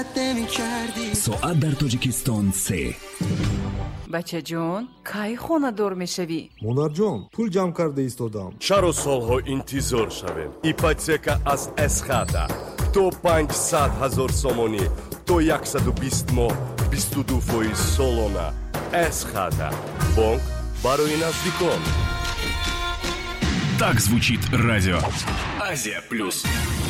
ساعت در تاجیکستان 3. بچه جون کی خونه دور میشوی؟ монар ҷон пул ҷамъ карда истодам. чаро солҳо интизор шавем? ипотека аз эсхата то 500 000 сомонӣ то 120 моҳ 22% солона. эсхата бонк барои наздикон. Так звучит радио Азия Плюс.